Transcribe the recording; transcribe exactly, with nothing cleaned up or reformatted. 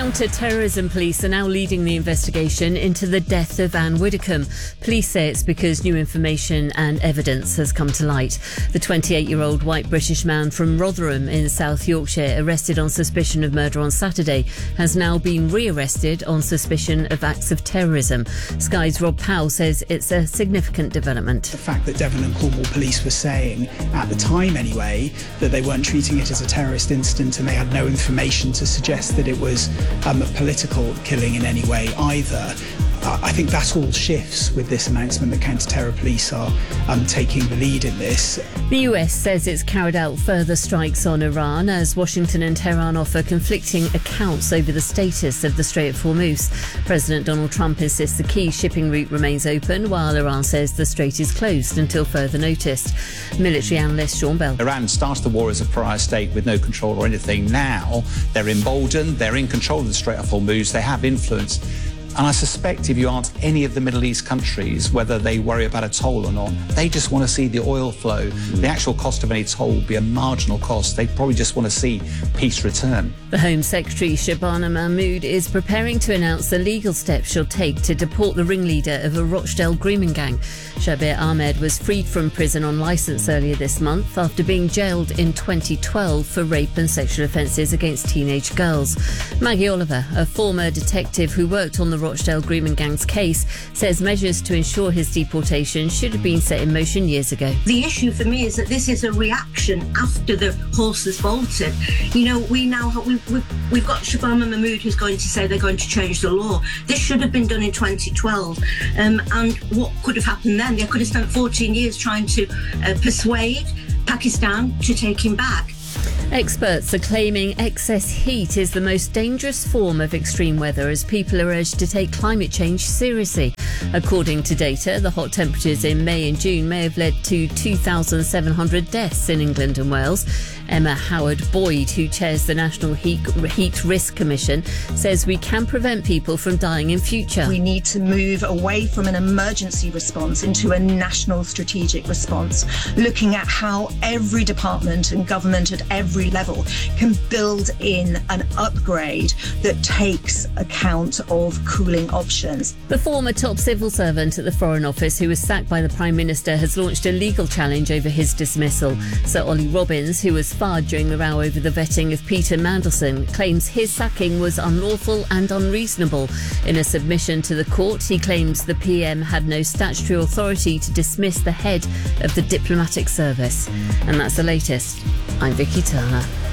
Counter-terrorism police are now leading the investigation into the death of Anne Widdecombe. Police say it's because new information and evidence has come to light. The twenty-eight-year-old white British man from Rotherham in South Yorkshire, arrested on suspicion of murder on Saturday, has now been re-arrested on suspicion of acts of terrorism. Sky's Rob Powell says it's a significant development. The fact that Devon and Cornwall police were saying, at the time anyway, that they weren't treating it as a terrorist incident and they had no information to suggest that it was um, a political killing in any way either. Uh, I think that all shifts with this announcement that counter-terror police are um, taking the lead in this. The U S says it's carried out further strikes on Iran as Washington and Tehran offer conflicting accounts over the status of the Strait of Hormuz. President Donald Trump insists the key shipping route remains open, while Iran says the strait is closed until further notice. Military analyst Sean Bell. Iran started the war as a pariah state with no control or anything. Now they're emboldened, they're in control of the Strait of Hormuz, they have influence. And I suspect if you ask any of the Middle East countries whether they worry about a toll or not, they just want to see the oil flow. The actual cost of any toll will be a marginal cost. They probably just want to see peace return. The Home Secretary Shabana Mahmood is preparing to announce the legal steps she'll take to deport the ringleader of a Rochdale grooming gang. Shabir Ahmed was freed from prison on licence earlier this month after being jailed in twenty twelve for rape and sexual offences against teenage girls. Maggie Oliver, a former detective who worked on the Rochdale grooming gang's case, says measures to ensure his deportation should have been set in motion years ago. The issue for me is that this is a reaction after the horse has bolted. You know, we now have, we've, we've, we've got Shabana Mahmood who's going to say they're going to change the law. This should have been done in twenty twelve. Um, and what could have happened then? They could have spent fourteen years trying to uh, persuade Pakistan to take him back. Experts are claiming excess heat is the most dangerous form of extreme weather as people are urged to take climate change seriously. According to data, the hot temperatures in May and June may have led to two thousand seven hundred deaths in England and Wales. Emma Howard-Boyd, who chairs the National Heat, Heat Risk Commission, says we can prevent people from dying in future. We need to move away from an emergency response into a national strategic response, looking at how every department and government at every level can build in an upgrade that takes account of cooling options. The former top civil servant at the Foreign Office, who was sacked by the Prime Minister, has launched a legal challenge over his dismissal. Sir Ollie Robbins, who was fired during the row over the vetting of Peter Mandelson, claims his sacking was unlawful and unreasonable. In a submission to the court, he claims the P M had no statutory authority to dismiss the head of the diplomatic service. And that's the latest. I'm Vicky Turner.